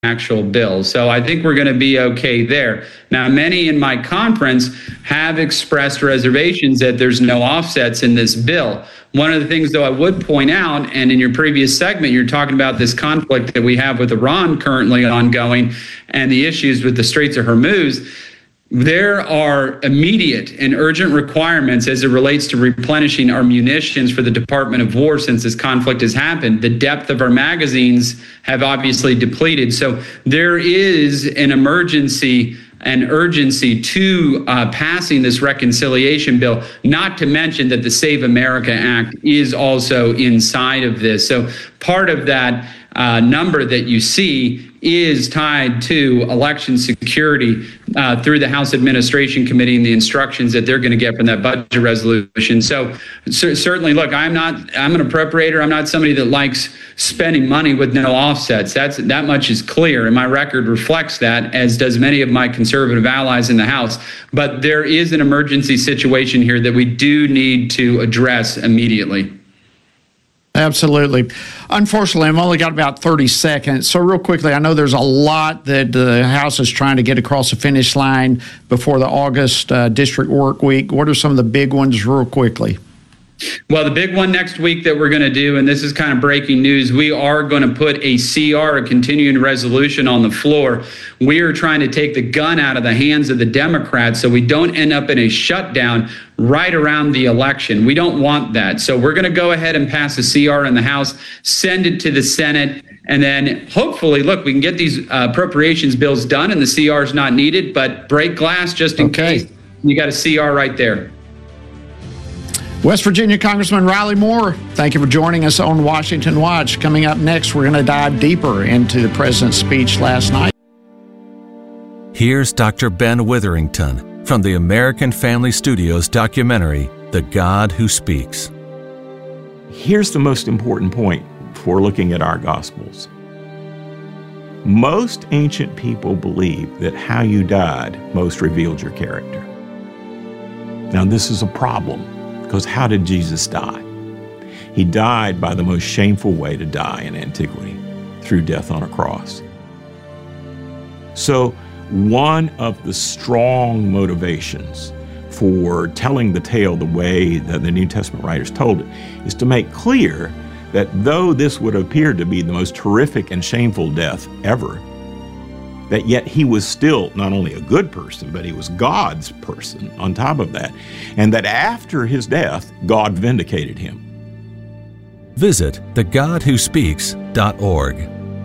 actual bill. So I think we're going to be okay there. Now, many in my conference have expressed reservations that there's no offsets in this bill. One of the things, though, I would point out, and in your previous segment, you're talking about this conflict that we have with Iran currently ongoing and the issues with the Straits of Hormuz. There are immediate and urgent requirements as it relates to replenishing our munitions for the Department of War since this conflict has happened. The depth of our magazines have obviously depleted. So there is an emergency and urgency to passing this reconciliation bill, not to mention that the Save America Act is also inside of this. So part of that number that you see is tied to election security through the House Administration Committee and the instructions that they're going to get from that budget resolution. So certainly, look, I'm an appropriator. I'm not somebody that likes spending money with no offsets. That much is clear, and my record reflects that, as does many of my conservative allies in the House. But there is an emergency situation here that we do need to address immediately. Absolutely. Unfortunately, I've only got about 30 seconds. So real quickly, I know there's a lot that the House is trying to get across the finish line before the August district work week. What are some of the big ones real quickly? Well, the big one next week that we're going to do, and this is kind of breaking news, we are going to put a CR, a continuing resolution, on the floor. We are trying to take the gun out of the hands of the Democrats so we don't end up in a shutdown right around the election. We don't want that. So we're going to go ahead and pass a CR in the House, send it to the Senate, and then hopefully, look, we can get these appropriations bills done and the CR is not needed, but break glass just in case. You got a CR right there. West Virginia Congressman Riley Moore, thank you for joining us on Washington Watch. Coming up next, we're going to dive deeper into the president's speech last night. Here's Dr. Ben Witherington from the American Family Studios documentary, The God Who Speaks. Here's the most important point for looking at our Gospels. Most ancient people believed that how you died most revealed your character. Now, this is a problem. Because how did Jesus die? He died by the most shameful way to die in antiquity, through death on a cross. So one of the strong motivations for telling the tale the way that the New Testament writers told it is to make clear that though this would appear to be the most horrific and shameful death ever, that yet he was still not only a good person, but he was God's person on top of that. And that after his death, God vindicated him. Visit thegodwhospeaks.org.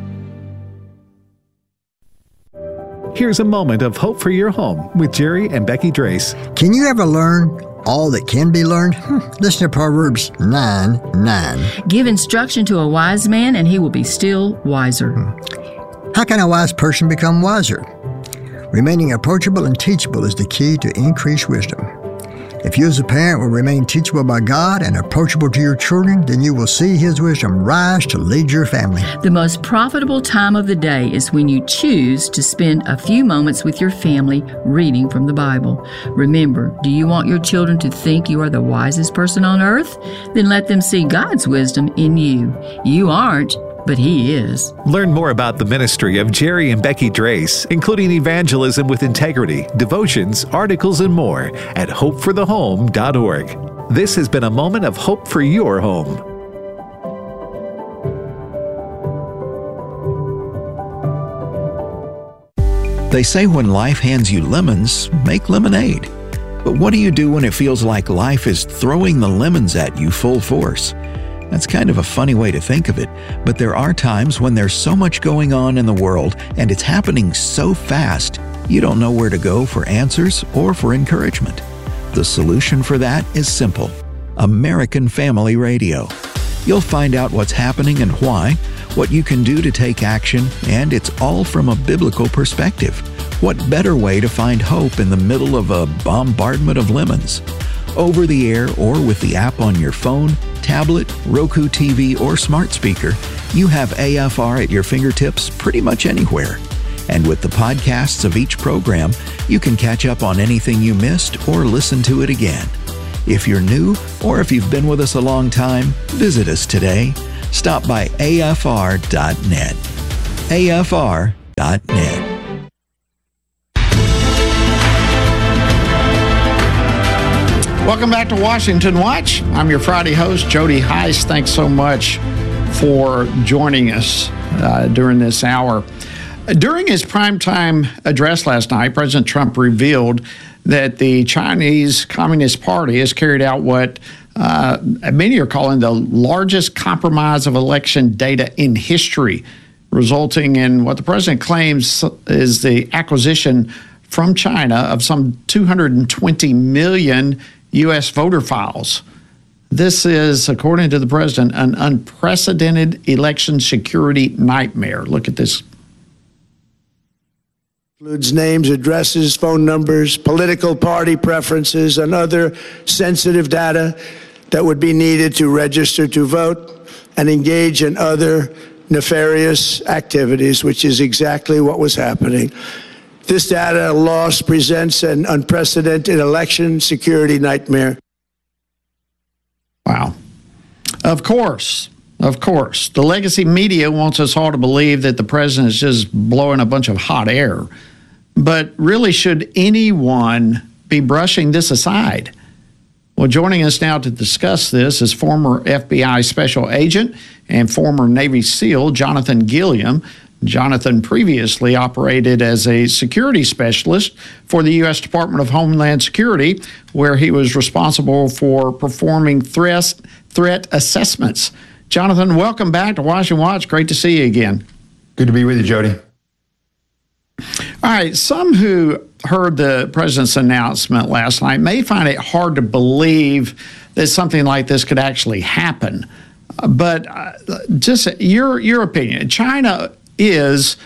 Here's a moment of hope for your home with Jerry and Becky Drace. Can you ever learn all that can be learned? Listen to Proverbs 9:9. Give instruction to a wise man, and he will be still wiser. How can a wise person become wiser? Remaining approachable and teachable is the key to increased wisdom. If you as a parent will remain teachable by God and approachable to your children, then you will see His wisdom rise to lead your family. The most profitable time of the day is when you choose to spend a few moments with your family reading from the Bible. Remember, do you want your children to think you are the wisest person on earth? Then let them see God's wisdom in you. You aren't, but He is. Learn more about the ministry of Jerry and Becky Drace, including evangelism with integrity, devotions, articles, and more at hopeforthehome.org. This has been a moment of hope for your home. They say when life hands you lemons, make lemonade. But what do you do when it feels like life is throwing the lemons at you full force? That's kind of a funny way to think of it, but there are times when there's so much going on in the world and it's happening so fast, you don't know where to go for answers or for encouragement. The solution for that is simple: American Family Radio. You'll find out what's happening and why, what you can do to take action, and it's all from a biblical perspective. What better way to find hope in the middle of a bombardment of lemons? Over the air or with the app on your phone, tablet, Roku TV, or smart speaker, you have AFR at your fingertips pretty much anywhere. And with the podcasts of each program, you can catch up on anything you missed or listen to it again. If you're new or if you've been with us a long time, visit us today. Stop by afr.net. AFR, Welcome back to Washington Watch. I'm your Friday host, Jody Heiss. Thanks so much for joining us during this hour. During his primetime address last night, President Trump revealed that the Chinese Communist Party has carried out what many are calling the largest compromise of election data in history, resulting in what the president claims is the acquisition from China of some 220 million U.S. voter files. This is, according to the president, an unprecedented election security nightmare. Look at this. Includes names, addresses, phone numbers, political party preferences, and other sensitive data that would be needed to register to vote and engage in other nefarious activities, which is exactly what was happening. This data loss presents an unprecedented election security nightmare. Wow. Of course. The legacy media wants us all to believe that the president is just blowing a bunch of hot air. But really, should anyone be brushing this aside? Well, joining us now to discuss this is former FBI special agent and former Navy SEAL Jonathan Gilliam. Jonathan previously operated as a security specialist for the U.S. Department of Homeland Security, where he was responsible for performing threat assessments. Jonathan, welcome back to Washington Watch. Great to see you again. Good to be with you, Jody. All right, some who heard the president's announcement last night may find it hard to believe that something like this could actually happen. But just your opinion, China is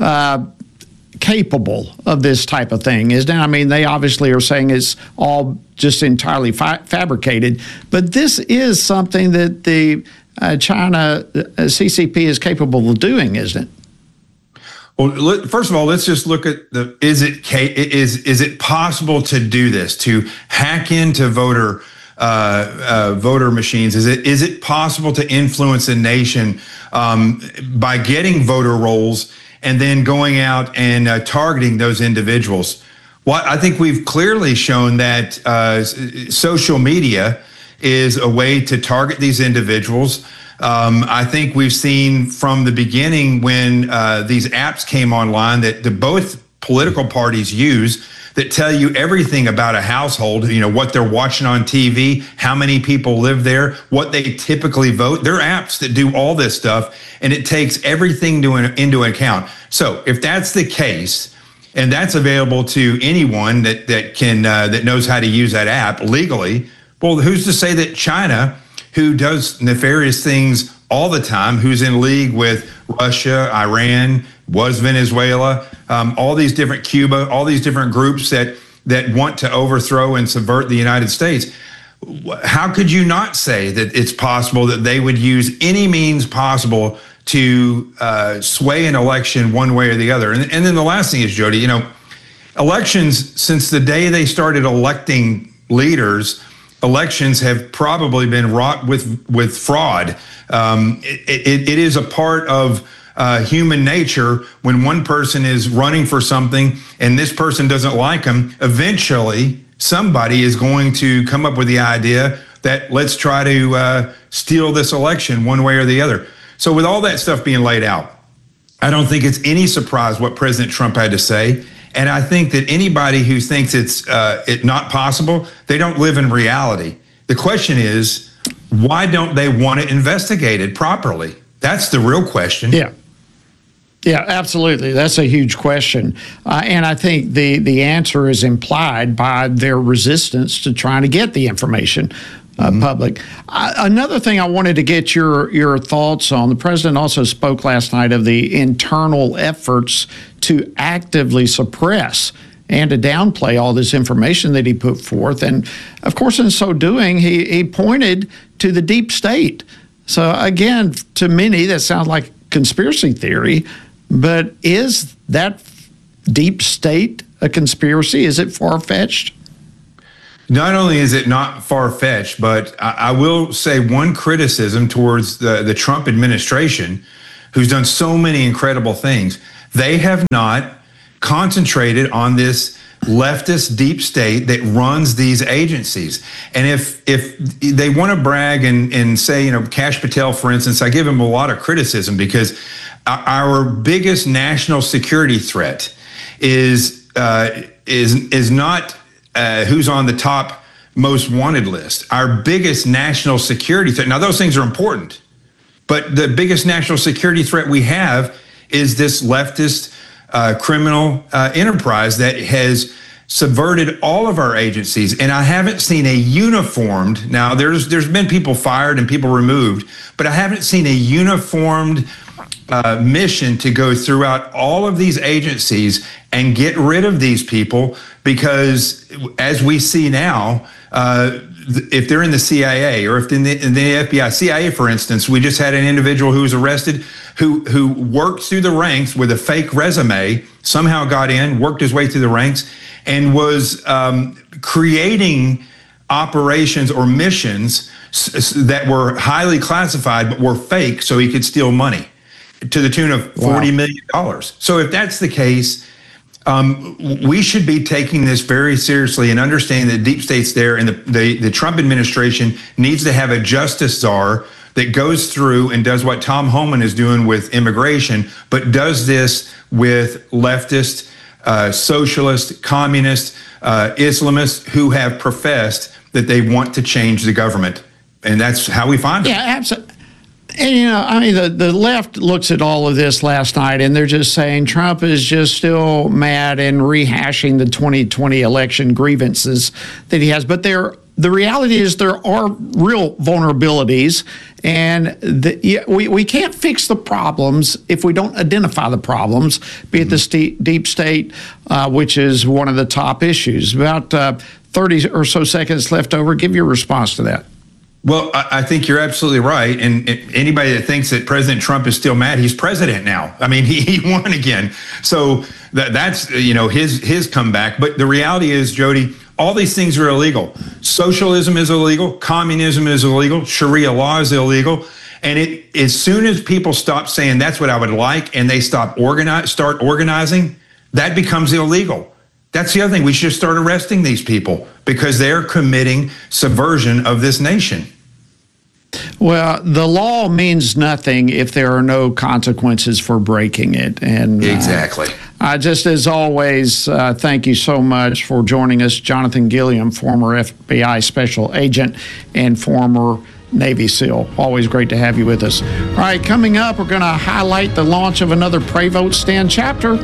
capable of this type of thing, isn't it? I mean, they obviously are saying it's all just entirely fabricated, but this is something that the China CCP is capable of doing, isn't it? Well, first of all, let's just look at is it possible to do this, to hack into voter machines? Is it possible to influence a nation by getting voter rolls and then going out and targeting those individuals? Well, I think we've clearly shown that social media is a way to target these individuals. I think we've seen from the beginning when these apps came online that both political parties use that tell you everything about a household, what they're watching on TV, how many people live there, what they typically vote. There are apps that do all this stuff, and it takes everything into account. So if that's the case, and that's available to anyone that knows how to use that app legally, well, who's to say that China, who does nefarious things all the time, who's in league with Russia, Iran, was Venezuela, all these different Cuba, all these different groups that want to overthrow and subvert the United States. How could you not say that it's possible that they would use any means possible to sway an election one way or the other? And then the last thing is, Jody, elections, since the day they started electing leaders, elections have probably been wrought with fraud. It is a part of human nature when one person is running for something and this person doesn't like them. Eventually, somebody is going to come up with the idea that let's try to steal this election one way or the other. So with all that stuff being laid out, I don't think it's any surprise what President Trump had to say. And I think that anybody who thinks it's not possible, they don't live in reality. The question is, why don't they want it investigated properly? That's the real question. Yeah, absolutely. That's a huge question. And I think the answer is implied by their resistance to trying to get the information public. Another thing I wanted to get your thoughts on, the president also spoke last night of the internal efforts to actively suppress and to downplay all this information that he put forth. And of course, in so doing, he pointed to the deep state. So again, to many, that sounds like conspiracy theory, but is that deep state a conspiracy? Is it far-fetched? Not only is it not far-fetched, but I will say one criticism towards the Trump administration, who's done so many incredible things. They have not concentrated on this leftist deep state that runs these agencies. And if they want to brag and say, Kash Patel, for instance, I give him a lot of criticism because our biggest national security threat is not who's on the top most wanted list. Our biggest national security threat. Now, those things are important, but the biggest national security threat we have is this leftist criminal enterprise that has subverted all of our agencies. And I haven't seen a uniformed, now there's been people fired and people removed, but I haven't seen a uniformed mission to go throughout all of these agencies and get rid of these people, because as we see now, if they're in the CIA or if they're in the FBI, CIA, for instance, we just had an individual who was arrested who worked through the ranks with a fake resume, somehow got in, worked his way through the ranks, and was creating operations or missions that were highly classified but were fake so he could steal money to the tune of $40 million. So if that's the case, we should be taking this very seriously and understanding that deep state's there, and the Trump administration needs to have a justice czar that goes through and does what Tom Homan is doing with immigration, but does this with leftist, socialist, communist, Islamists who have professed that they want to change the government. And that's how we find them. Yeah, absolutely. And, the left looks at all of this last night, and they're just saying Trump is just still mad and rehashing the 2020 election grievances that he has. But the reality is there are real vulnerabilities, and we can't fix the problems if we don't identify the problems, be it the deep state, which is one of the top issues. About 30 or so seconds left over. Give your response to that. Well, I think you're absolutely right. And anybody that thinks that President Trump is still mad, he's president now. I mean, he won again. So that's, his comeback. But the reality is, Jody, all these things are illegal. Socialism is illegal. Communism is illegal. Sharia law is illegal. And as soon as people stop saying that's what I would like, and they start organizing, that becomes illegal. That's the other thing. We should start arresting these people because they're committing subversion of this nation. Well, the law means nothing if there are no consequences for breaking it. And exactly. Just as always, thank you so much for joining us, Jonathan Gilliam, former FBI special agent and former Navy SEAL. Always great to have you with us. All right, coming up, we're going to highlight the launch of another Pray Vote Stand chapter.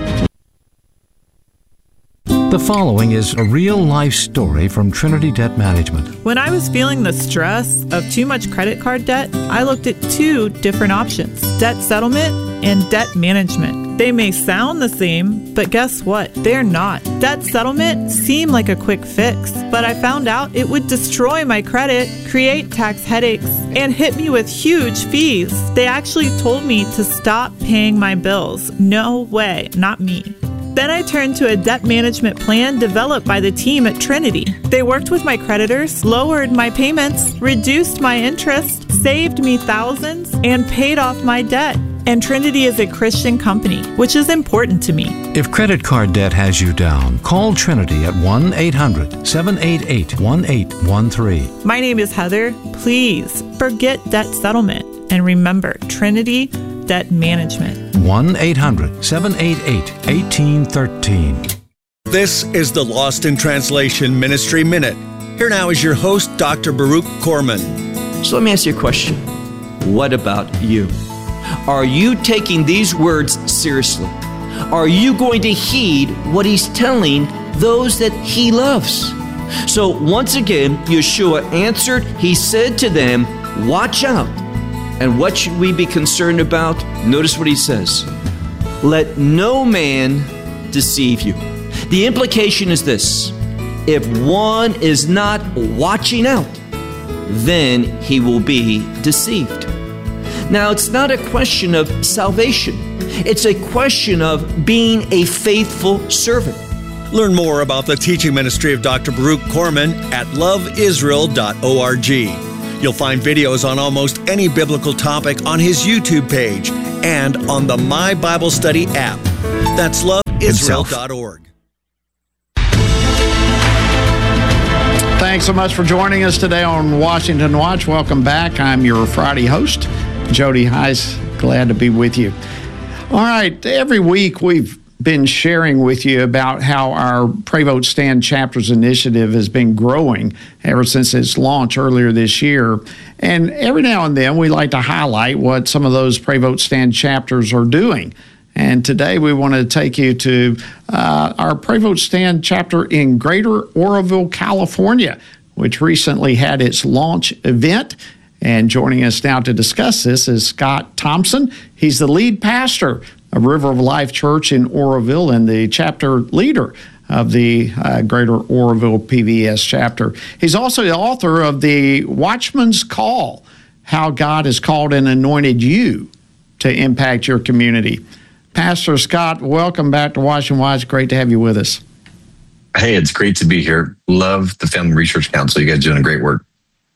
The following is a real-life story from Trinity Debt Management. When I was feeling the stress of too much credit card debt, I looked at two different options: debt settlement and debt management. They may sound the same, but guess what? They're not. Debt settlement seemed like a quick fix, but I found out it would destroy my credit, create tax headaches, and hit me with huge fees. They actually told me to stop paying my bills. No way, not me. Then I turned to a debt management plan developed by the team at Trinity. They worked with my creditors, lowered my payments, reduced my interest, saved me thousands, and paid off my debt. And Trinity is a Christian company, which is important to me. If credit card debt has you down, call Trinity at 1-800-788-1813. My name is Heather. Please forget debt settlement and remember Trinity Debt Management. 1-800-788-1813. This is the Lost in Translation Ministry Minute. Here now is your host, Dr. Baruch Korman. So let me ask you a question. What about you? Are you taking these words seriously? Are you going to heed what he's telling those that he loves? So once again, Yeshua answered. He said to them, watch out. And what should we be concerned about? Notice what he says. Let no man deceive you. The implication is this: if one is not watching out, then he will be deceived. Now, it's not a question of salvation. It's a question of being a faithful servant. Learn more about the teaching ministry of Dr. Baruch Korman at loveisrael.org. You'll find videos on almost any biblical topic on his YouTube page and on the My Bible Study app. That's loveisrael.org. Thanks so much for joining us today on Washington Watch. Welcome back. I'm your Friday host, Jody Heiss. Glad to be with you. All right, every week we've been sharing with you about how our Pray Vote Stand Chapters initiative has been growing ever since its launch earlier this year. And every now and then we like to highlight what some of those Pray Vote Stand chapters are doing. And today we want to take you to our Pray Vote Stand chapter in Greater Oroville, California, which recently had its launch event. And joining us now to discuss this is Scott Thompson. He's the lead pastor of River of Life Church in Oroville and the chapter leader of the Greater Oroville PVS chapter. He's also the author of the Watchman's Call, How God Has Called and Anointed You to Impact Your Community. Pastor Scott, welcome back to Washington Watch. Great to have you with us. Hey, it's great to be here. Love the Family Research Council. You guys are doing great work.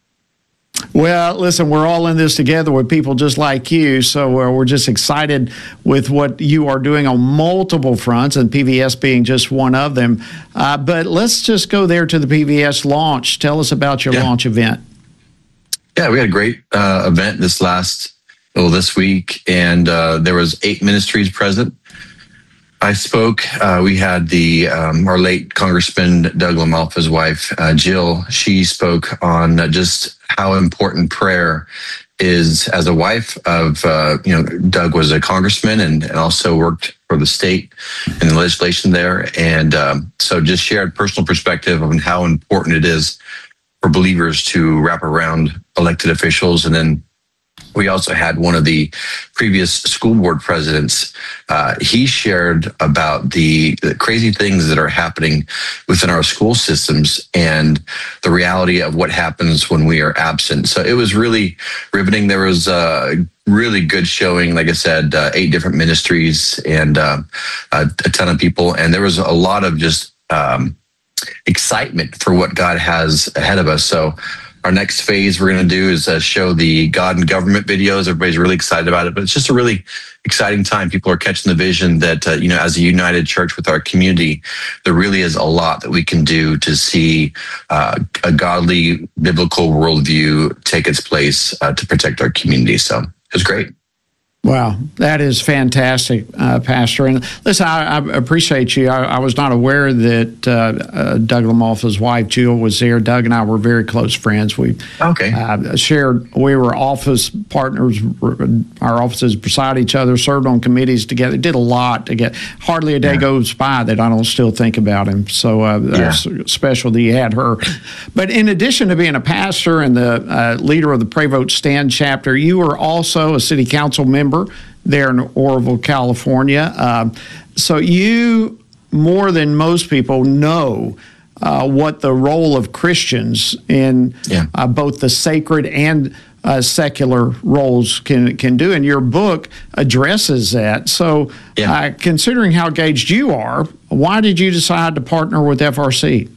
Well, listen, we're all in this together with people just like you, so we're just excited with what you are doing on multiple fronts, and PVS being just one of them. But let's just go there to the PVS launch. Tell us about your launch event. Yeah, we had a great event this week, and there was 8 ministries present. I spoke. We had our late Congressman Doug LaMalfa's wife, Jill. She spoke on just how important prayer is. As a wife of, Doug was a congressman and also worked for the state in the legislation there. And so just shared personal perspective on how important it is for believers to wrap around elected officials. And then we also had one of the previous school board presidents. He shared about the crazy things that are happening within our school systems and the reality of what happens when we are absent. So it was really riveting. There was a really good showing, like I said, 8 different ministries and a ton of people. And there was a lot of just excitement for what God has ahead of us. So our next phase we're going to do is show the God and government videos. Everybody's really excited about it, but it's just a really exciting time. People are catching the vision that, as a united church with our community, there really is a lot that we can do to see a godly biblical worldview take its place to protect our community. So it was great. Wow, that is fantastic, Pastor. And listen, I appreciate you. I was not aware that Doug LaMalfa's wife, Jill, was there. Doug and I were very close friends. We we were office partners. Our offices beside each other, served on committees together, did a lot together. Hardly a day goes by that I don't still think about him. So that's special that you had her. But in addition to being a pastor and the leader of the Pray Vote Stand chapter, you were also a city council member there in Oroville, California. So you, more than most people, know what the role of Christians in both the sacred and secular roles can do. And your book addresses that. So considering how engaged you are, why did you decide to partner with FRC?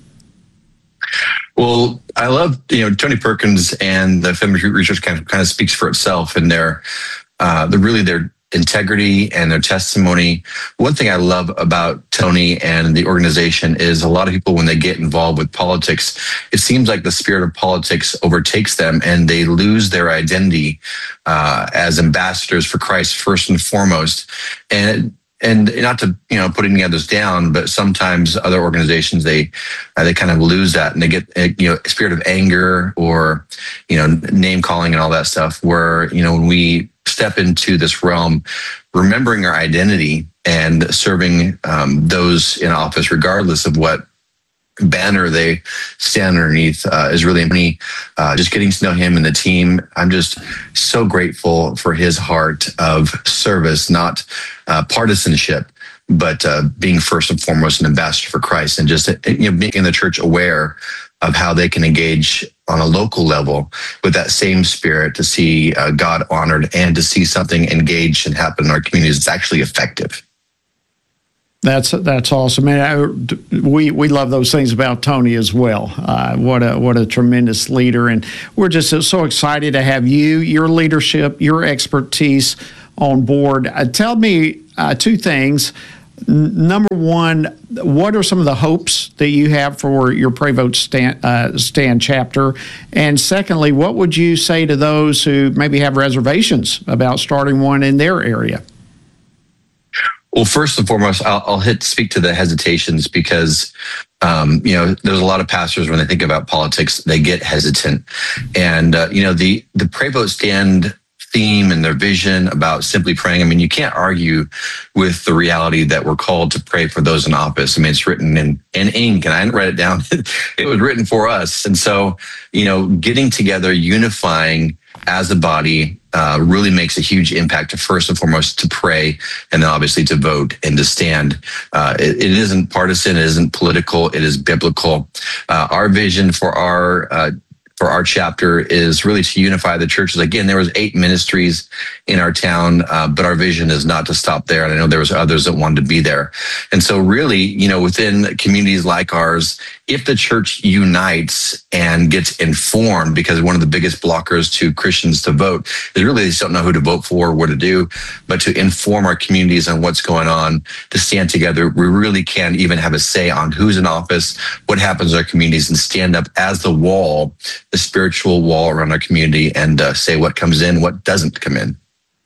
Well, I love, Tony Perkins, and the Family Research kind of speaks for itself, and their integrity and their testimony. One thing I love about Tony and the organization is a lot of people, when they get involved with politics, it seems like the spirit of politics overtakes them and they lose their identity as ambassadors for Christ first and foremost. And not to put any others down, but sometimes other organizations they kind of lose that, and they get a spirit of anger or name calling and all that stuff. Where when we step into this realm, remembering our identity and serving those in office, regardless of what banner they stand underneath, is really me. Just getting to know him and the team, I'm just so grateful for his heart of service, not partisanship, but being first and foremost an ambassador for Christ, and just making the church aware of how they can engage on a local level with that same spirit to see God honored and to see something engaged and happen in our communities that's actually effective. That's awesome, man. We love those things about Tony as well. What a tremendous leader, and we're just so excited to have you, your leadership, your expertise on board. Tell me 2 things. number one, what are some of the hopes that you have for your Pray Vote Stand chapter? And secondly, what would you say to those who maybe have reservations about starting one in their area? Well, first and foremost, I'll speak to the hesitations because, there's a lot of pastors when they think about politics, they get hesitant. And, the Pray Vote Stand theme and their vision about simply praying. I mean, you can't argue with the reality that we're called to pray for those in office. I mean, it's written in ink, and I didn't write it down. It was written for us. And so, getting together, unifying as a body really makes a huge impact to first and foremost to pray, and then obviously to vote and to stand. It isn't partisan. It isn't political. It is biblical. Our vision for our chapter is really to unify the churches. Again, there was 8 ministries in our town, but our vision is not to stop there. And I know there was others that wanted to be there. And so really, within communities like ours, if the church unites and gets informed, because one of the biggest blockers to Christians to vote is really they just don't know who to vote for or what to do, but to inform our communities on what's going on, to stand together, we really can even have a say on who's in office, what happens in our communities, and stand up as the wall, the spiritual wall around our community, and say what comes in, what doesn't come in.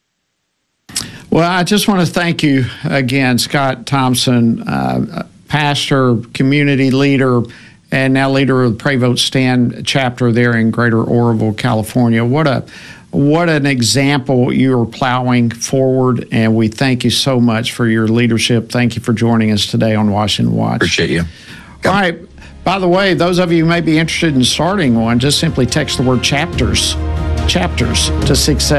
Well, I just want to thank you again, Scott Thompson, pastor, community leader, and now leader of the Pray Vote Stand chapter there in Greater Oroville, California. What an example you are plowing forward, and we thank you so much for your leadership. Thank you for joining us today on Washington Watch. Appreciate you. All right. By the way, those of you who may be interested in starting one, just simply text the word chapters to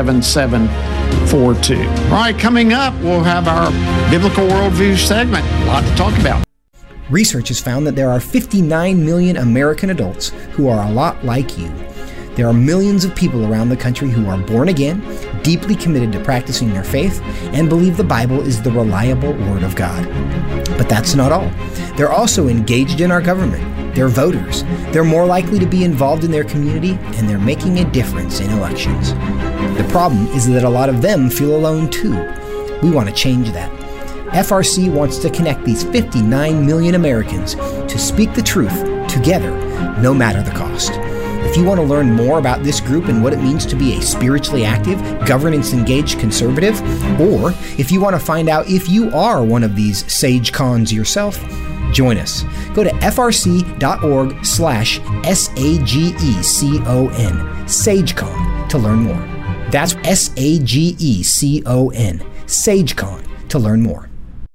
67742. All right, coming up, we'll have our Biblical Worldview segment. A lot to talk about. Research has found that there are 59 million American adults who are a lot like you. There are millions of people around the country who are born again, deeply committed to practicing their faith, and believe the Bible is the reliable Word of God. But that's not all. They're also engaged in our government. They're voters. They're more likely to be involved in their community, and they're making a difference in elections. The problem is that a lot of them feel alone too. We want to change that. FRC wants to connect these 59 million Americans to speak the truth together, no matter the cost. If you want to learn more about this group and what it means to be a spiritually active, governance-engaged conservative, or if you want to find out if you are one of these sage cons yourself, join us. Go to frc.org/SAGECON, SageCon, to learn more. That's SAGECON, SageCon, to learn more.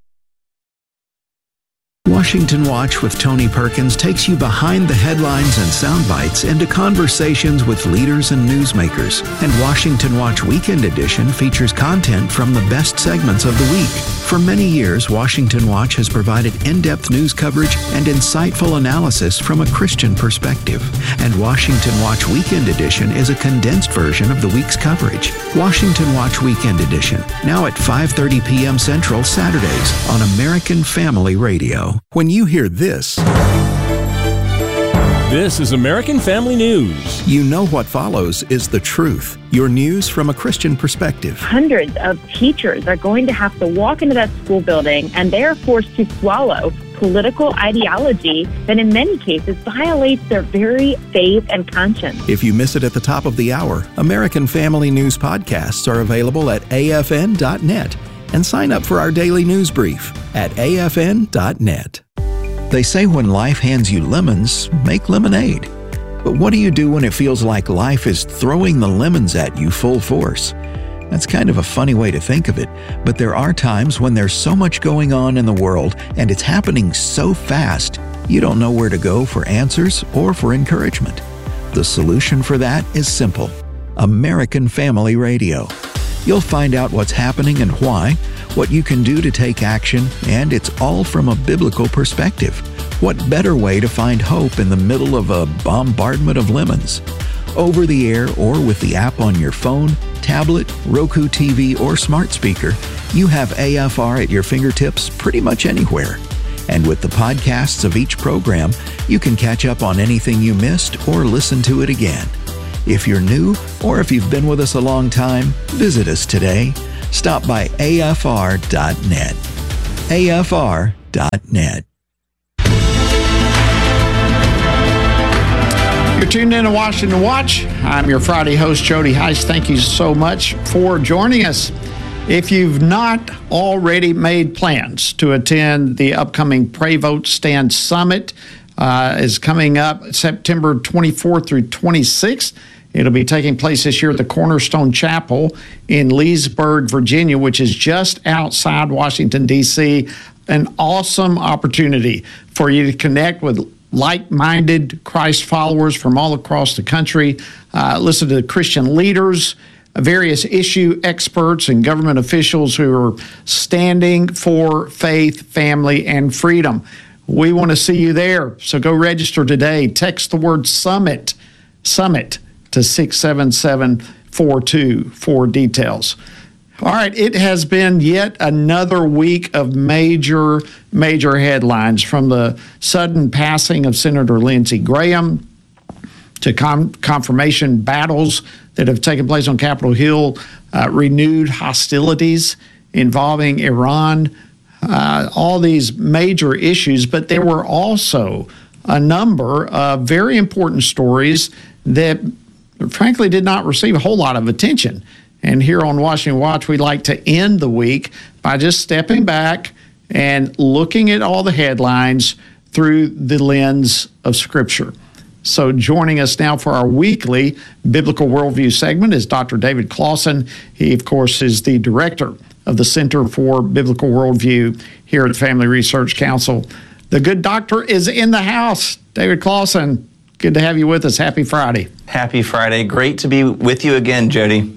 Washington Watch with Tony Perkins takes you behind the headlines and sound bites into conversations with leaders and newsmakers. And Washington Watch Weekend Edition features content from the best segments of the week. For many years, Washington Watch has provided in-depth news coverage and insightful analysis from a Christian perspective. And Washington Watch Weekend Edition is a condensed version of the week's coverage. Washington Watch Weekend Edition, now at 5:30 p.m. Central Saturdays on American Family Radio. When you hear this is American Family News. You know what follows is the truth. Your news from a Christian perspective. Hundreds of teachers are going to have to walk into that school building, and they are forced to swallow political ideology that in many cases violates their very faith and conscience. If you miss it at the top of the hour, American Family News podcasts are available at afn.net. And sign up for our daily news brief at afn.net. They say when life hands you lemons, make lemonade. But what do you do when it feels like life is throwing the lemons at you full force? That's kind of a funny way to think of it, but there are times when there's so much going on in the world and it's happening so fast, you don't know where to go for answers or for encouragement. The solution for that is simple: American Family Radio. You'll find out what's happening and why, what you can do to take action, and it's all from a biblical perspective. What better way to find hope in the middle of a bombardment of lemons? Over the air or with the app on your phone, tablet, Roku TV, or smart speaker, you have AFR at your fingertips pretty much anywhere. And with the podcasts of each program, you can catch up on anything you missed or listen to it again. If you're new, or if you've been with us a long time, visit us today. Stop by afr.net. afr.net. You're tuned in to Washington Watch. I'm your Friday host, Jody Heiss. Thank you so much for joining us. If you've not already made plans to attend the upcoming Pray Vote Stand Summit, is coming up September 24th through 26th. It'll be taking place this year at the Cornerstone Chapel in Leesburg, Virginia, which is just outside Washington, D.C. An awesome opportunity for you to connect with like-minded Christ followers from all across the country, listen to Christian leaders, various issue experts, and government officials who are standing for faith, family, and freedom. We want to see you there, so go register today. Text the word SUMMIT to 67742 for details. All right, it has been yet another week of major headlines, from the sudden passing of Senator Lindsey Graham to confirmation battles that have taken place on Capitol Hill, renewed hostilities involving Iran, all these major issues. But there were also a number of very important stories that frankly did not receive a whole lot of attention. And here on Washington Watch, we like to end the week by just stepping back and looking at all the headlines through the lens of Scripture. So joining us now for our weekly Biblical Worldview segment is Dr. David Closson. He, of course, is the director of the Center for Biblical Worldview here at the Family Research Council. The good doctor is in the house. David Closson, good to have you with us. Happy Friday. Happy Friday. Great to be with you again, Jody.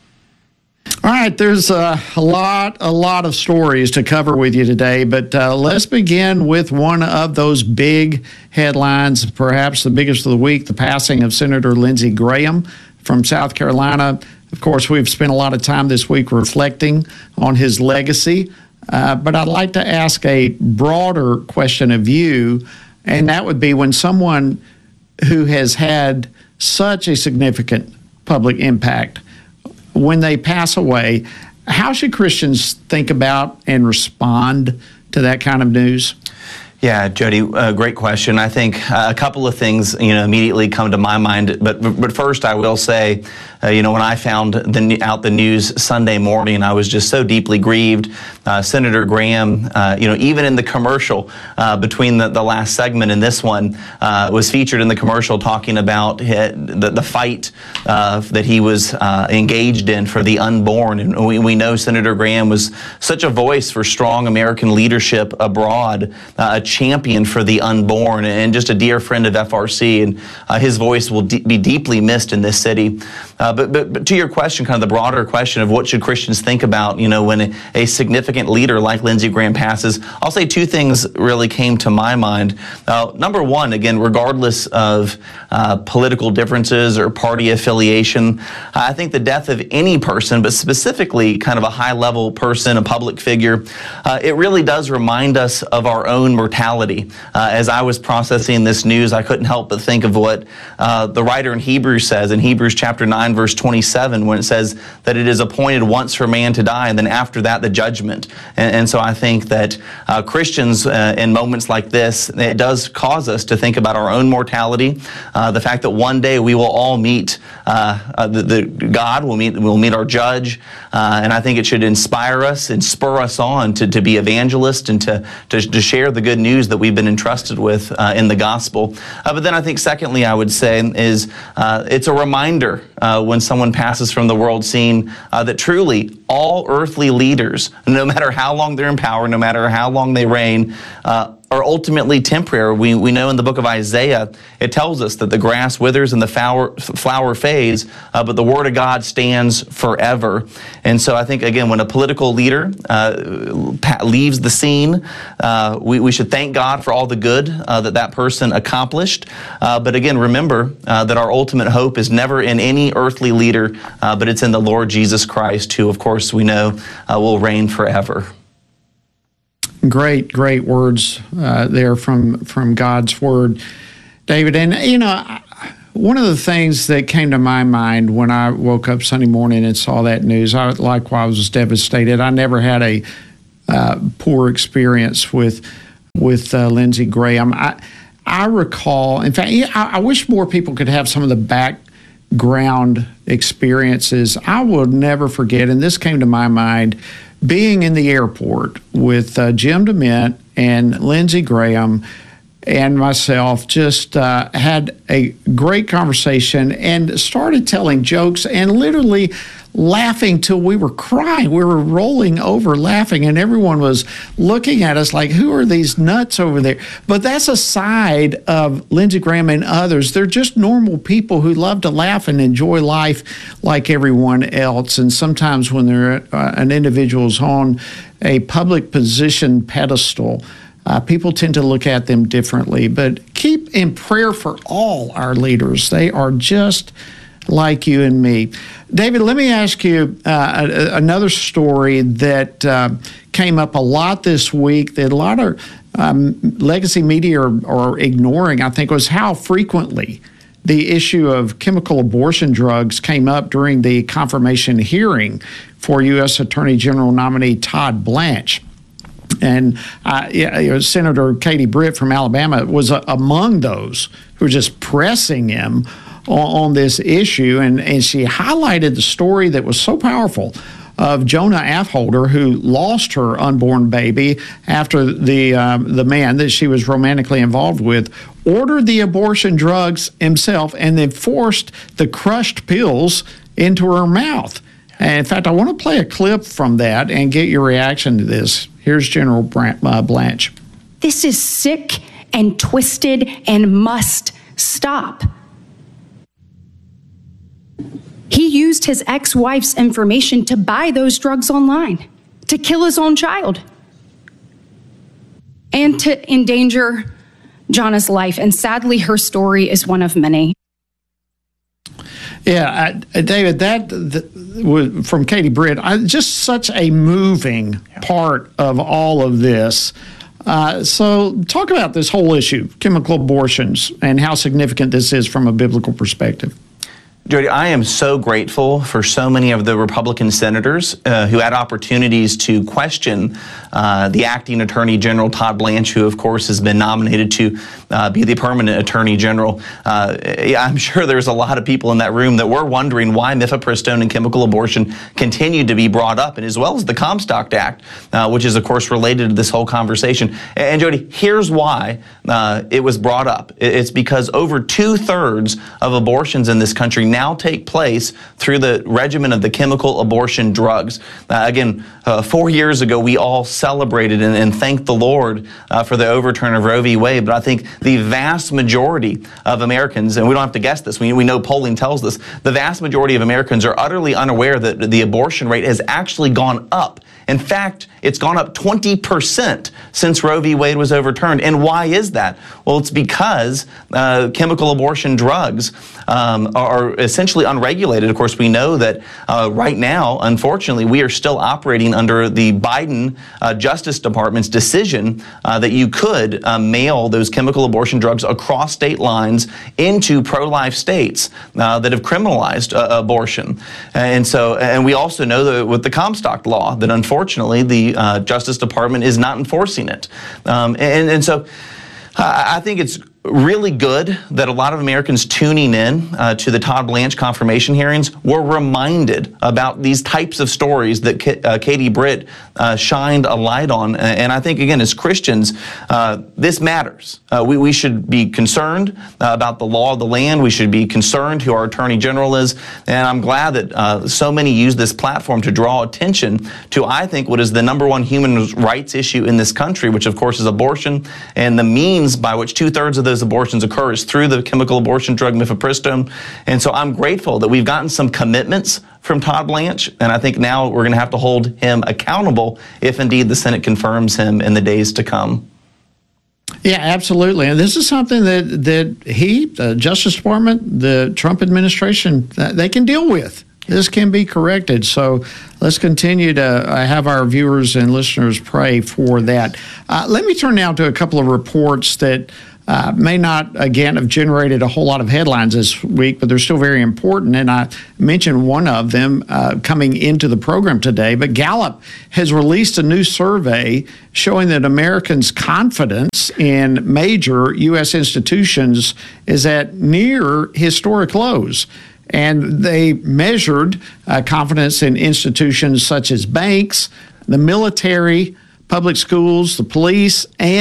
All right, there's a lot of stories to cover with you today, but let's begin with one of those big headlines, perhaps the biggest of the week, the passing of Senator Lindsey Graham from South Carolina. Of course, we've spent a lot of time this week reflecting on his legacy, but I'd like to ask a broader question of you, and that would be, when someone who has had such a significant public impact, when they pass away, how should Christians think about and respond to that kind of news? Yeah, Jody, great question. I think a couple of things, immediately come to my mind. But first, I will say, when I found out the news Sunday morning, I was just so deeply grieved. Senator Graham, even in the commercial between the last segment and this one, was featured in the commercial talking about the fight that he was engaged in for the unborn. And we know Senator Graham was such a voice for strong American leadership abroad, a champion for the unborn, and just a dear friend of FRC. And his voice will be deeply missed in this city. But to your question, kind of the broader question of what should Christians think about, when a significant leader like Lindsey Graham passes, I'll say two things really came to my mind. Number one, again, regardless of political differences or party affiliation, I think the death of any person, but specifically kind of a high-level person, a public figure, it really does remind us of our own mortality. As I was processing this news, I couldn't help but think of what the writer in Hebrews says in Hebrews chapter 9, verse 27, when it says that it is appointed once for man to die, and then after that the judgment. And so I think that Christians in moments like this, it does cause us to think about our own mortality, the fact that one day we will all meet God, we'll meet our judge, and I think it should inspire us and spur us on to be evangelists and to share the good news that we've been entrusted with in the gospel. But then I think secondly, I would say, is it's a reminder when someone passes from the world scene that truly all earthly leaders, no matter how long they're in power, no matter how long they reign, are ultimately temporary. We know in the book of Isaiah, it tells us that the grass withers and the flower fades, but the word of God stands forever. And so I think, again, when a political leader leaves the scene, we should thank God for all the good that person accomplished. But again, remember that our ultimate hope is never in any earthly leader, but it's in the Lord Jesus Christ, who, of course, we know will reign forever. Great words there from God's Word, David. And, one of the things that came to my mind when I woke up Sunday morning and saw that news, I likewise was devastated. I never had a poor experience with Lindsey Graham. I recall, in fact, I wish more people could have some of the background experiences. I will never forget, and this came to my mind, being in the airport with Jim DeMint and Lindsey Graham and myself, just had a great conversation and started telling jokes and literally laughing till we were crying. We were rolling over laughing, and everyone was looking at us like, who are these nuts over there? But that's a side of Lindsey Graham and others. They're just normal people who love to laugh and enjoy life like everyone else. And sometimes when they're an individual's on a public position pedestal, people tend to look at them differently. But keep in prayer for all our leaders. They are just like you and me. David, let me ask you another story that came up a lot this week that a lot of legacy media are ignoring, I think, was how frequently the issue of chemical abortion drugs came up during the confirmation hearing for U.S. Attorney General nominee Todd Blanche. And Senator Katie Britt from Alabama was among those who were just pressing him on this issue. And she highlighted the story that was so powerful of Jonah Affolter, who lost her unborn baby after the man that she was romantically involved with ordered the abortion drugs himself and then forced the crushed pills into her mouth. And in fact, I want to play a clip from that and get your reaction to this. Here's General Blanche. This is sick and twisted and must stop. He used his ex-wife's information to buy those drugs online, to kill his own child, and to endanger Jonah's life. And sadly, her story is one of many. Yeah, David, that was from Katie Britt. Just such a moving part of all of this. So talk about this whole issue, chemical abortions, and how significant this is from a biblical perspective. Jody, I am so grateful for so many of the Republican senators who had opportunities to question the acting Attorney General, Todd Blanche, who, of course, has been nominated to be the permanent Attorney General. I'm sure there's a lot of people in that room that were wondering why mifepristone and chemical abortion continued to be brought up, and as well as the Comstock Act, which is, of course, related to this whole conversation. And, Jody, here's why it was brought up. It's because over 2/3 of abortions in this country now take place through the regimen of the chemical abortion drugs. Again, 4 years ago, we all celebrated and thanked the Lord for the overturn of Roe v. Wade, but I think the vast majority of Americans, and we don't have to guess this, we know polling tells this, the vast majority of Americans are utterly unaware that the abortion rate has actually gone up. In fact, it's gone up 20% since Roe v. Wade was overturned. And why is that? Well, it's because chemical abortion drugs are essentially unregulated. Of course, we know that right now, unfortunately, we are still operating under the Biden Justice Department's decision that you could mail those chemical abortion drugs across state lines into pro-life states that have criminalized abortion. And we also know that with the Comstock law that unfortunately the Justice Department is not enforcing it. So I think it's really good that a lot of Americans tuning in to the Todd Blanche confirmation hearings were reminded about these types of stories that Katie Britt shined a light on. And I think, again, as Christians, this matters. We should be concerned about the law of the land. We should be concerned who our Attorney General is. And I'm glad that so many use this platform to draw attention to, I think, what is the #1 human rights issue in this country, which, of course, is abortion, and the means by which 2/3 of those abortions occur is through the chemical abortion drug mifepristone. And so I'm grateful that we've gotten some commitments from Todd Blanche, and I think now we're going to have to hold him accountable if indeed the Senate confirms him in the days to come. Yeah, absolutely. And this is something that the Justice Department, the Trump administration, they can deal with. This can be corrected. So let's continue to have our viewers and listeners pray for that. Let me turn now to a couple of reports that may not, again, have generated a whole lot of headlines this week, but they're still very important. And I mentioned one of them coming into the program today. But Gallup has released a new survey showing that Americans' confidence in major U.S. institutions is at near historic lows. And they measured confidence in institutions such as banks, the military, public schools, the police, and ...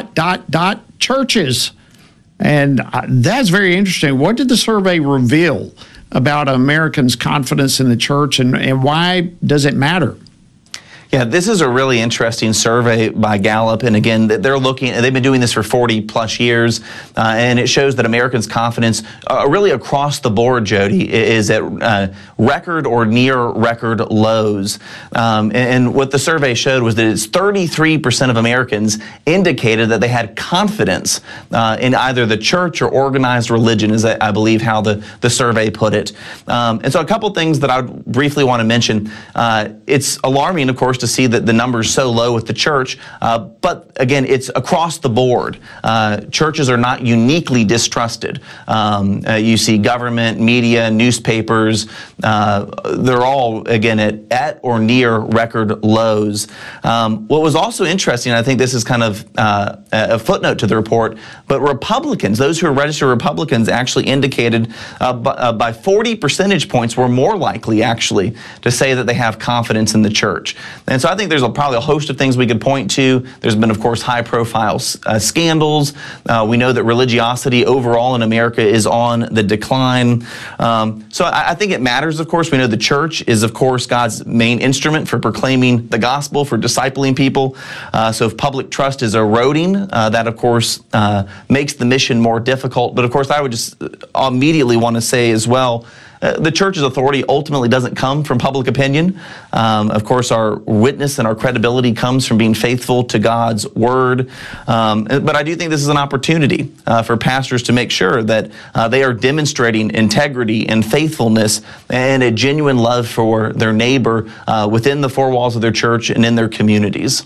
churches. And that's very interesting. What did the survey reveal about Americans' confidence in the church, and why does it matter? Yeah, this is a really interesting survey by Gallup. And again, they've been doing this for 40 plus years. And it shows that Americans' confidence really across the board, Jody, is at record or near record lows. And what the survey showed was that it's 33% of Americans indicated that they had confidence in either the church or organized religion, is I believe how the survey put it. And so a couple things that I briefly want to mention. It's alarming, of course, to see that the number's so low with the church, but again, it's across the board. Churches are not uniquely distrusted. You see government, media, newspapers, they're all, again, at or near record lows. What was also interesting, I think this is kind of a footnote to the report, but Republicans, those who are registered Republicans, actually indicated by 40 percentage points were more likely, actually, to say that they have confidence in the church. And so I think there's probably a host of things we could point to. There's been, of course, high-profile scandals. We know that religiosity overall in America is on the decline. So I think it matters, of course. We know the church is, of course, God's main instrument for proclaiming the gospel, for discipling people. So if public trust is eroding, that, of course, makes the mission more difficult. But, of course, I would just immediately want to say as well, the church's authority ultimately doesn't come from public opinion. Of course, our witness and our credibility comes from being faithful to God's word. But I do think this is an opportunity for pastors to make sure that they are demonstrating integrity and faithfulness and a genuine love for their neighbor within the four walls of their church and in their communities.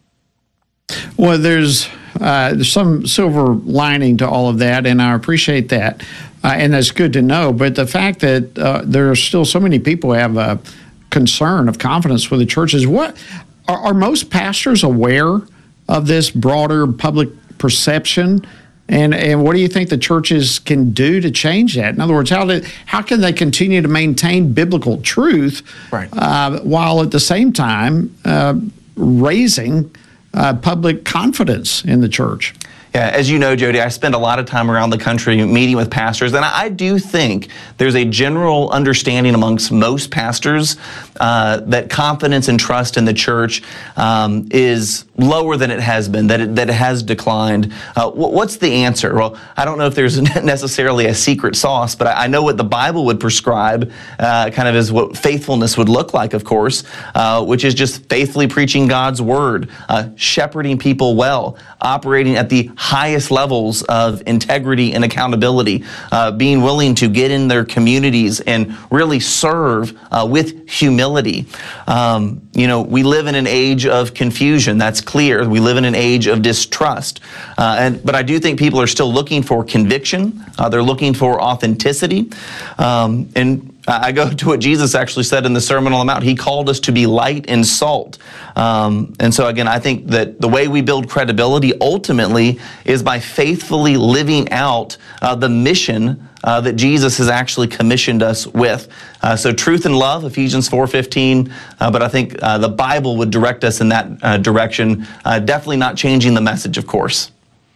Well, there's some silver lining to all of that, and I appreciate that. And that's good to know. But the fact that there are still so many people who have a concern of confidence with the churches, what are most pastors aware of this broader public perception? And what do you think the churches can do to change that? In other words, how can they continue to maintain biblical truth while at the same time raising public confidence in the church? Yeah, as you know, Jody, I spend a lot of time around the country meeting with pastors, and I do think there's a general understanding amongst most pastors that confidence and trust in the church is lower than it has been, that it has declined. What's the answer? Well, I don't know if there's necessarily a secret sauce, but I know what the Bible would prescribe kind of is what faithfulness would look like, of course, which is just faithfully preaching God's word, shepherding people well, operating at the highest levels of integrity and accountability, being willing to get in their communities and really serve with humility. We live in an age of confusion. That's clear. We live in an age of distrust. But I do think people are still looking for conviction. They're looking for authenticity. And I go to what Jesus actually said in the Sermon on the Mount. He called us to be light and salt. And so, again, I think that the way we build credibility ultimately is by faithfully living out the mission that Jesus has actually commissioned us with. So truth and love, Ephesians 4:15, but I think the Bible would direct us in that direction, definitely not changing the message, of course.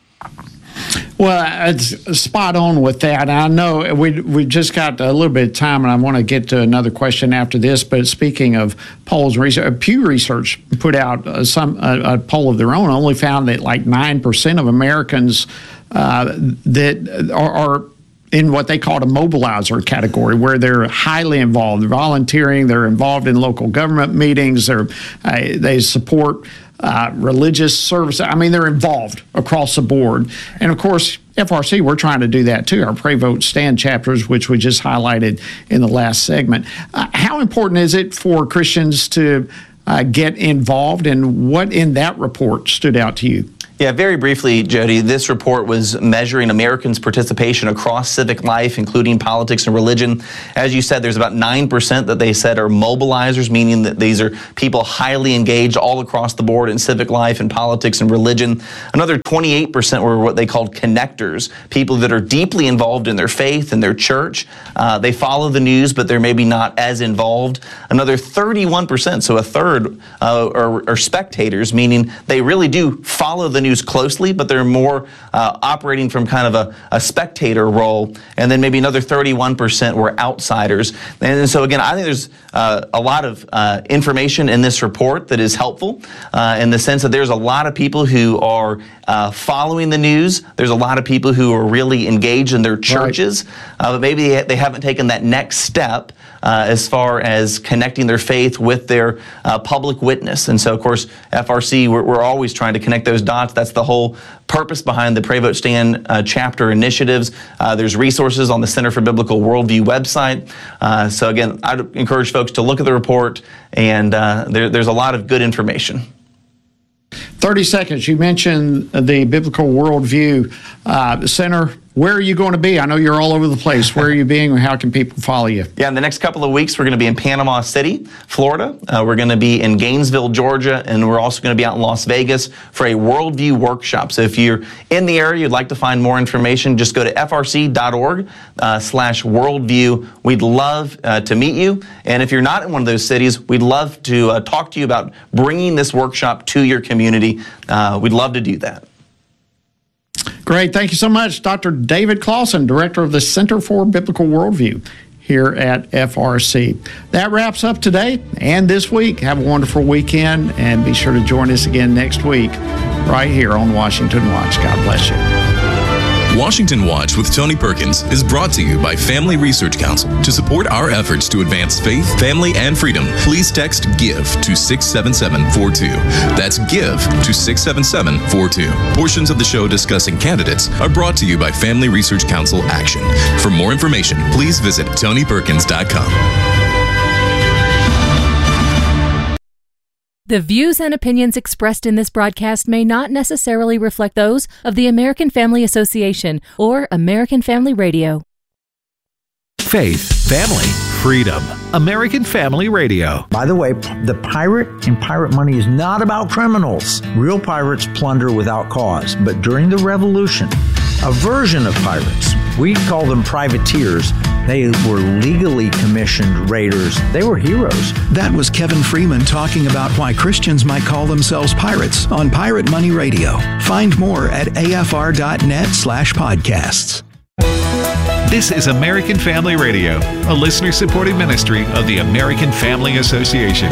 Well, it's spot on with that. I know we just got a little bit of time, and I want to get to another question after this. But speaking of polls and research, Pew Research put out a poll of their own, only found that like 9% of Americans that are in what they call a mobilizer category, where they're highly involved, they're volunteering, they're involved in local government meetings, they support religious service. I mean, they're involved across the board. And of course, FRC, we're trying to do that too. Our Pray, Vote, Stand chapters, which we just highlighted in the last segment. How important is it for Christians to get involved, and what in that report stood out to you? Yeah, very briefly, Jody, this report was measuring Americans' participation across civic life, including politics and religion. As you said, there's about 9% that they said are mobilizers, meaning that these are people highly engaged all across the board in civic life and politics and religion. Another 28% were what they called connectors, people that are deeply involved in their faith and their church. They follow the news, but they're maybe not as involved. Another 31%, so a third, are spectators, meaning they really do follow the news closely, but they're more operating from kind of a spectator role. And then maybe another 31% were outsiders. And so again, I think there's a lot of information in this report that is helpful in the sense that there's a lot of people who are following the news. There's a lot of people who are really engaged in their churches, but maybe they haven't taken that next step as far as connecting their faith with their public witness. And so, of course, FRC, we're always trying to connect those dots. That's the whole purpose behind the Pray Vote Stand chapter initiatives. There's resources on the Center for Biblical Worldview website. So again, I'd encourage folks to look at the report, and there's a lot of good information. 30 seconds. You mentioned the Biblical Worldview Center. Where are you going to be? I know you're all over the place. Where are you being, and how can people follow you? Yeah, in the next couple of weeks, we're going to be in Panama City, Florida. We're going to be in Gainesville, Georgia, and we're also going to be out in Las Vegas for a Worldview workshop. So if you're in the area, you'd like to find more information, just go to frc.org/worldview. We'd love to meet you. And if you're not in one of those cities, we'd love to talk to you about bringing this workshop to your community. We'd love to do that. Great. Thank you so much, Dr. David Closson, Director of the Center for Biblical Worldview here at FRC. That wraps up today and this week. Have a wonderful weekend, and be sure to join us again next week right here on Washington Watch. God bless you. Washington Watch with Tony Perkins is brought to you by Family Research Council. To support our efforts to advance faith, family, and freedom, please text GIVE to 67742. That's GIVE to 67742. Portions of the show discussing candidates are brought to you by Family Research Council Action. For more information, please visit TonyPerkins.com. The views and opinions expressed in this broadcast may not necessarily reflect those of the American Family Association or American Family Radio. Faith, family, freedom. American Family Radio. By the way, the pirate and pirate money is not about criminals. Real pirates plunder without cause. But during the Revolution, a version of pirates, we call them privateers, they were legally commissioned raiders. They were heroes. That was Kevin Freeman talking about why Christians might call themselves pirates on Pirate Money Radio. Find more at afr.net/podcasts. This is American Family Radio, a listener-supported ministry of the American Family Association.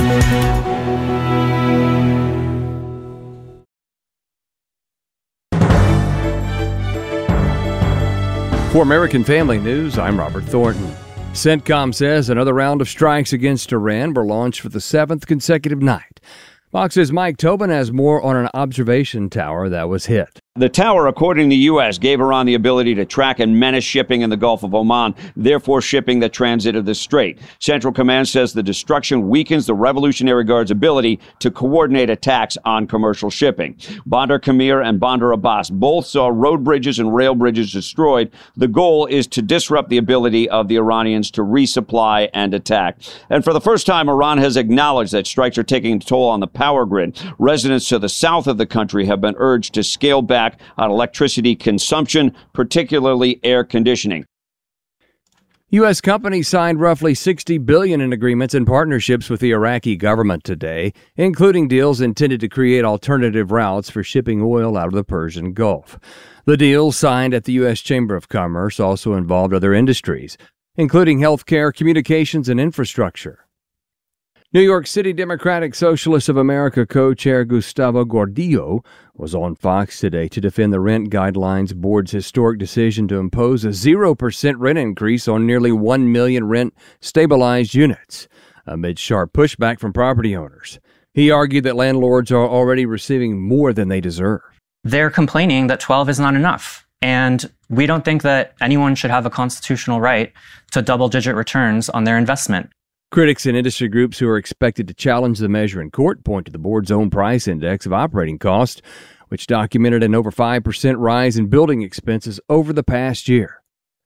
For American Family News, I'm Robert Thornton. CENTCOM says another round of strikes against Iran were launched for the 7th consecutive night. Fox's Mike Tobin has more on an observation tower that was hit. The tower, according to the U.S., gave Iran the ability to track and menace shipping in the Gulf of Oman, therefore shipping that transited the strait. Central Command says the destruction weakens the Revolutionary Guard's ability to coordinate attacks on commercial shipping. Bandar Kamir and Bandar Abbas both saw road bridges and rail bridges destroyed. The goal is to disrupt the ability of the Iranians to resupply and attack. And for the first time, Iran has acknowledged that strikes are taking a toll on the power grid. Residents to the south of the country have been urged to scale back on electricity consumption, particularly air conditioning. U.S. companies signed roughly $60 billion in agreements and partnerships with the Iraqi government today, including deals intended to create alternative routes for shipping oil out of the Persian Gulf. The deals signed at the U.S. Chamber of Commerce also involved other industries, including healthcare, communications, and infrastructure. New York City Democratic Socialists of America co-chair Gustavo Gordillo was on Fox today to defend the Rent Guidelines Board's historic decision to impose a 0% rent increase on nearly 1 million rent-stabilized units, amid sharp pushback from property owners. He argued that landlords are already receiving more than they deserve. They're complaining that 12 is not enough, and we don't think that anyone should have a constitutional right to double-digit returns on their investment. Critics and industry groups who are expected to challenge the measure in court point to the board's own price index of operating costs, which documented an over 5% rise in building expenses over the past year.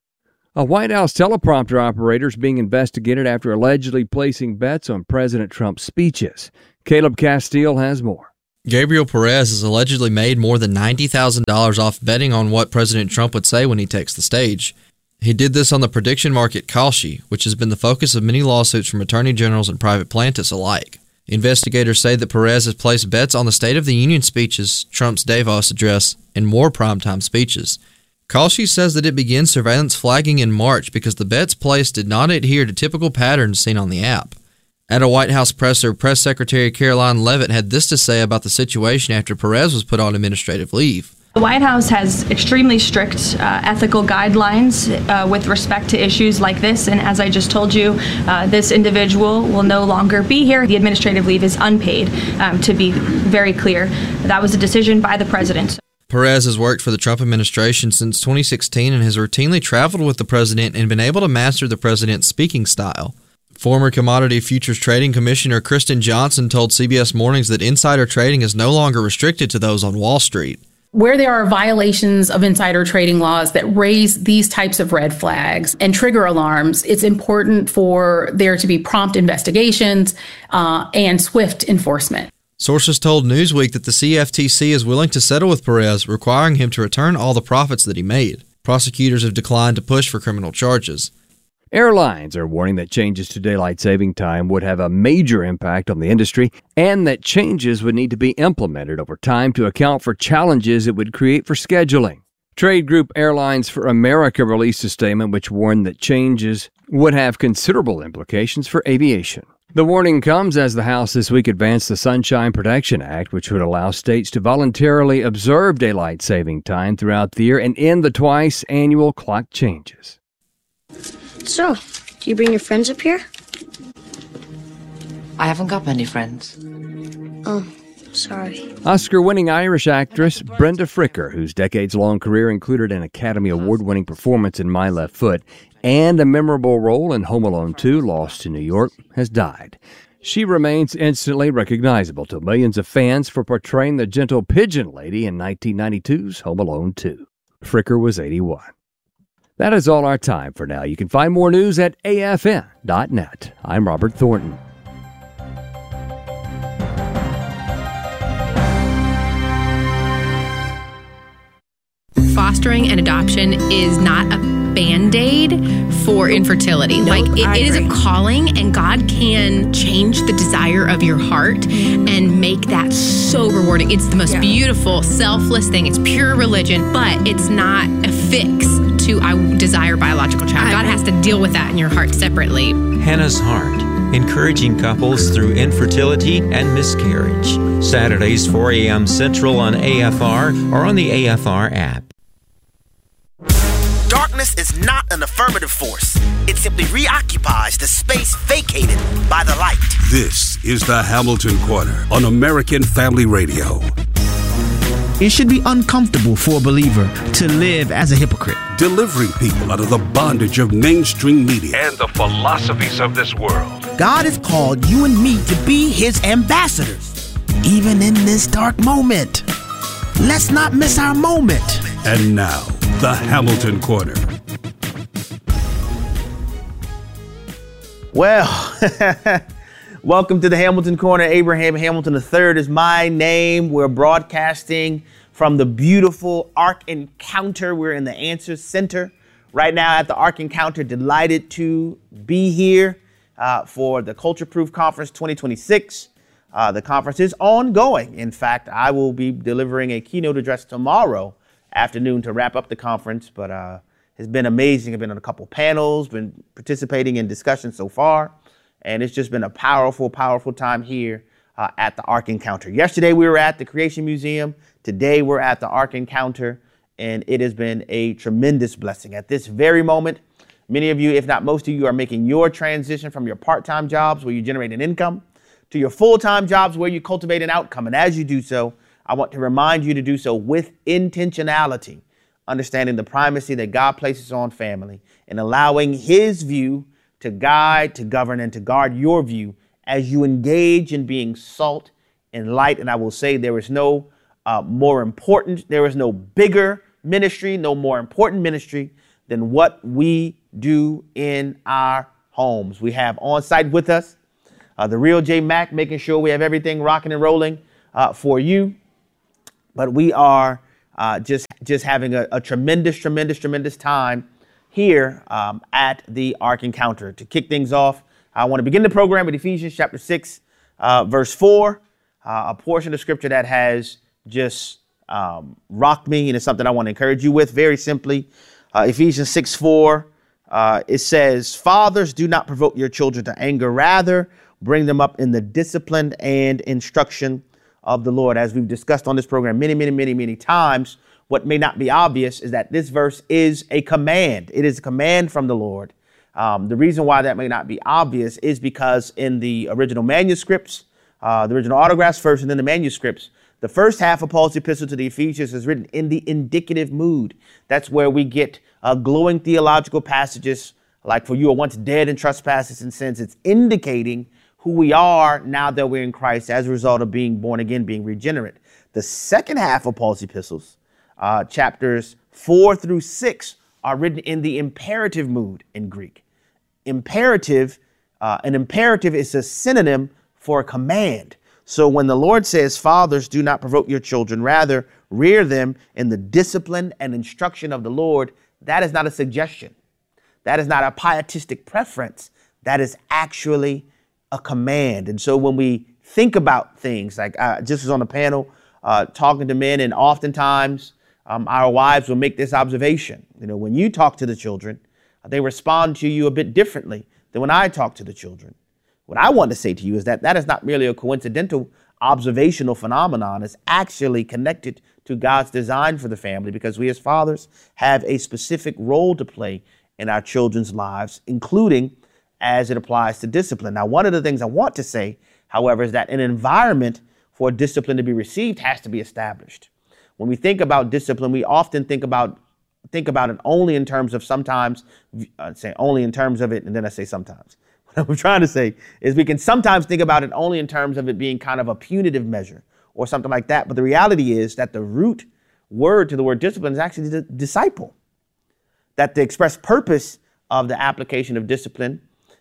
A White House teleprompter operator is being investigated after allegedly placing bets on President Trump's speeches. Caleb Castile has more. Gabriel Perez has allegedly made more than $90,000 off betting on what President Trump would say when he takes the stage. He did this on the prediction market Kalshi, which has been the focus of many lawsuits from attorney generals and private plaintiffs alike. Investigators say that Perez has placed bets on the State of the Union speeches, Trump's Davos address, and more primetime speeches. Kalshi says that it began surveillance flagging in March because the bets placed did not adhere to typical patterns seen on the app. At a White House presser, Press Secretary Caroline Leavitt had this to say about the situation after Perez was put on administrative leave. The White House has extremely strict ethical guidelines with respect to issues like this, and as I just told you, this individual will no longer be here. The administrative leave is unpaid, to be very clear. That was a decision by the president. Perez has worked for the Trump administration since 2016 and has routinely traveled with the president and been able to master the president's speaking style. Former Commodity Futures Trading Commissioner Kristen Johnson told CBS Mornings that insider trading is no longer restricted to those on Wall Street. Where there are violations of insider trading laws that raise these types of red flags and trigger alarms, it's important for there to be prompt investigations and swift enforcement. Sources told Newsweek that the CFTC is willing to settle with Perez, requiring him to return all the profits that he made. Prosecutors have declined to push for criminal charges. Airlines are warning that changes to daylight saving time would have a major impact on the industry and that changes would need to be implemented over time to account for challenges it would create for scheduling. Trade group Airlines for America released a statement which warned that changes would have considerable implications for aviation. The warning comes as the House this week advanced the Sunshine Protection Act, which would allow states to voluntarily observe daylight saving time throughout the year and end the twice annual clock changes. So, do you bring your friends up here? I haven't got many friends. Oh, sorry. Oscar-winning Irish actress Brenda Fricker, whose decades-long career included an Academy Award-winning performance in My Left Foot and a memorable role in Home Alone 2, Lost in New York, has died. She remains instantly recognizable to millions of fans for portraying the gentle pigeon lady in 1992's Home Alone 2. Fricker was 81. That is all our time for now. You can find more news at afn.net. I'm Robert Thornton. Fostering and adoption is not a Band-Aid for infertility. It is a calling, and God can change the desire of your heart and make that so rewarding. It's the most beautiful, selfless thing. It's pure religion, but it's not a fix to I desire biological child. God has to deal with that in your heart separately. Hannah's Heart, encouraging couples through infertility and miscarriage. Saturdays, 4 a.m. Central on AFR or on the AFR app. Darkness is not an affirmative force. It simply reoccupies the space vacated by the light. This is the Hamilton Corner on American Family Radio. It should be uncomfortable for a believer to live as a hypocrite. Delivering people out of the bondage of mainstream media and the philosophies of this world. God has called you and me to be his ambassadors, even in this dark moment. Let's not miss our moment. And now, the Hamilton Corner. Well, welcome to the Hamilton Corner. Abraham Hamilton III is my name. We're broadcasting from the beautiful Ark Encounter. We're in the Answer Center right now at the Ark Encounter. Delighted to be here for the Culture Proof Conference 2026. The conference is ongoing. In fact, I will be delivering a keynote address tomorrow afternoon to wrap up the conference, but it's been amazing. I've been on a couple panels, been participating in discussions so far, and it's just been a powerful, powerful time here at the Ark Encounter. Yesterday we were at the Creation Museum. Today we're at the Ark Encounter, and it has been a tremendous blessing. At this very moment, many of you, if not most of you, are making your transition from your part-time jobs where you generate an income to your full-time jobs where you cultivate an outcome. And as you do so, I want to remind you to do so with intentionality, understanding the primacy that God places on family and allowing his view to guide, to govern, and to guard your view as you engage in being salt and light. And I will say there is no more important. There is no bigger ministry, no more important ministry than what we do in our homes. We have on site with us the real J Mac, making sure we have everything rocking and rolling for you. But we are just having a tremendous time here at the Ark Encounter. To kick things off, I want to begin the program with Ephesians chapter 6, verse 4, a portion of scripture that has just rocked me, and it's something I want to encourage you with very simply. Ephesians 6:4, it says, "Fathers, do not provoke your children to anger. Rather, bring them up in the discipline and instruction of the Lord." As we've discussed on this program many times, what may not be obvious is that this verse is a command. It is a command from the Lord. The reason why that may not be obvious is because in the original manuscripts, the original autographs first and then the manuscripts, the first half of Paul's epistle to the Ephesians is written in the indicative mood. That's where we get glowing theological passages like, "For you are once dead in trespasses and sins." It's indicating who we are now that we're in Christ as a result of being born again, being regenerate. The second half of Paul's epistles, chapters 4 through 6, are written in the imperative mood in Greek. Imperative, an imperative is a synonym for a command. So when the Lord says, "Fathers, do not provoke your children, rather rear them in the discipline and instruction of the Lord," that is not a suggestion. That is not a pietistic preference. That is actually a command. And so when we think about things, like I just was on a panel talking to men, and oftentimes our wives will make this observation. You know, when you talk to the children, they respond to you a bit differently than when I talk to the children. What I want to say to you is that that is not merely a coincidental observational phenomenon. It's actually connected to God's design for the family, because we as fathers have a specific role to play in our children's lives, including as it applies to discipline. Now, one of the things I want to say, however, is that an environment for discipline to be received has to be established. When we think about discipline, we often think about it only in terms of sometimes, say only in terms of it, and then I say sometimes. What I'm trying to say is we can sometimes think about it only in terms of it being kind of a punitive measure or something like that. But the reality is that the root word to the word discipline is actually the disciple. That the express purpose of the application of discipline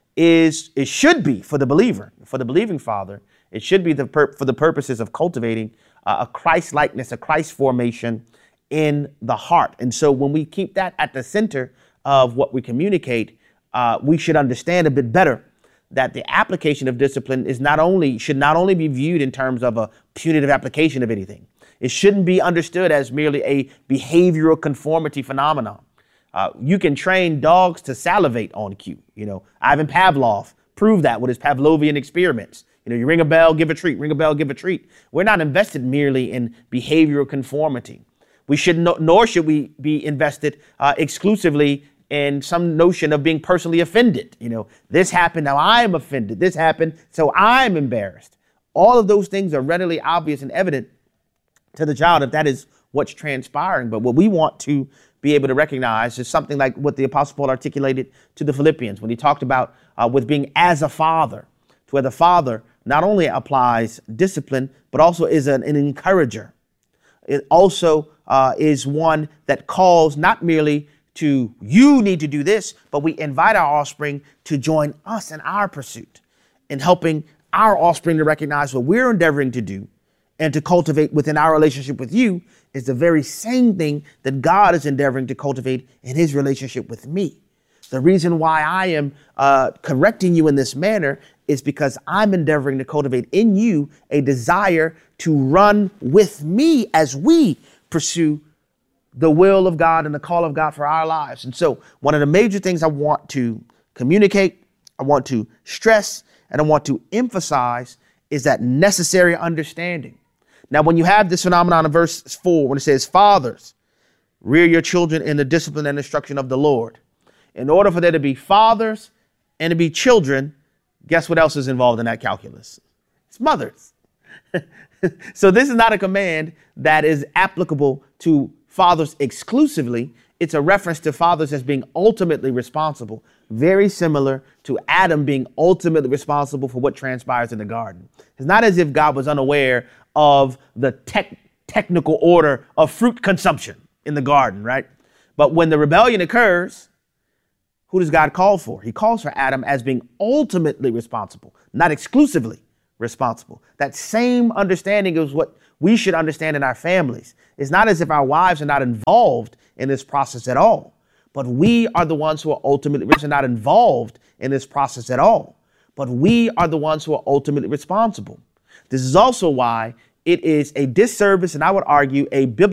is, it should be for the believer, for the believing father, it should be for the purposes of cultivating a Christ-likeness, a Christ formation in the heart. And so when we keep that at the center of what we communicate, we should understand a bit better that the application of discipline should not only be viewed in terms of a punitive application of anything. It shouldn't be understood as merely a behavioral conformity phenomenon. You can train dogs to salivate on cue. You know, Ivan Pavlov proved that with his Pavlovian experiments. You know, you ring a bell, give a treat, ring a bell, give a treat. We're not invested merely in behavioral conformity. Nor should we be invested exclusively in some notion of being personally offended. You know, this happened, now I'm offended. This happened, so I'm embarrassed. All of those things are readily obvious and evident to the child if that is what's transpiring. But what we want to be able to recognize is something like what the Apostle Paul articulated to the Philippians when he talked about with being as a father, to where the father not only applies discipline, but also is an encourager. It also is one that calls not merely to, you need to do this, but we invite our offspring to join us in our pursuit in helping our offspring to recognize what we're endeavoring to do and to cultivate within our relationship with you is the very same thing that God is endeavoring to cultivate in his relationship with me. The reason why I am correcting you in this manner is because I'm endeavoring to cultivate in you a desire to run with me as we pursue the will of God and the call of God for our lives. And so one of the major things I want to communicate, I want to stress, and I want to emphasize is that necessary understanding. Now, when you have this phenomenon in verse 4, when it says, "Fathers, rear your children in the discipline and instruction of the Lord." In order for there to be fathers and to be children, guess what else is involved in that calculus? It's mothers. So this is not a command that is applicable to fathers exclusively. It's a reference to fathers as being ultimately responsible, very similar to Adam being ultimately responsible for what transpires in the garden. It's not as if God was unaware of the technical order of fruit consumption in the garden, right? But when the rebellion occurs, who does God call for? He calls for Adam as being ultimately responsible, not exclusively responsible. That same understanding is what we should understand in our families. It's not as if our wives are not involved in this process at all, but we are the ones who are ultimately not involved in this process at all, but we are the ones who are ultimately responsible. This is also why it is a disservice, and I would argue a biblical